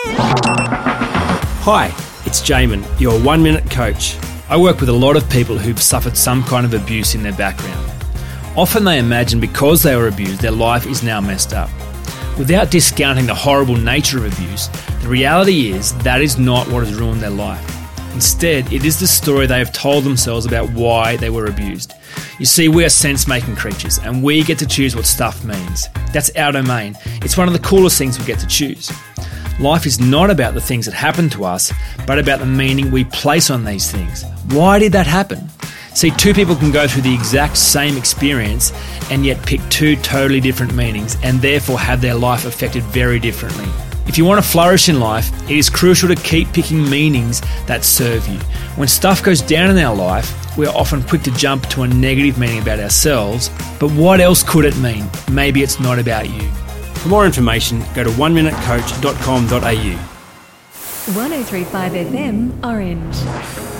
Hi, it's Jamin, your 1 Minute Coach. I work with a lot of people who've suffered some kind of abuse in their background. Often they imagine because they were abused, their life is now messed up. Without discounting the horrible nature of abuse, the reality is that is not what has ruined their life. Instead, it is the story they have told themselves about why they were abused. You see, we are sense-making creatures, and we get to choose what stuff means. That's our domain. It's one of the coolest things we get to choose. Life is not about the things that happen to us, but about the meaning we place on these things. Why did that happen? See, two people can go through the exact same experience and yet pick two totally different meanings and therefore have their life affected very differently. If you want to flourish in life, it is crucial to keep picking meanings that serve you. When stuff goes down in our life, we are often quick to jump to a negative meaning about ourselves, but what else could it mean? Maybe it's not about you. For more information, go to oneminutecoach.com.au. 103.5 FM Orange.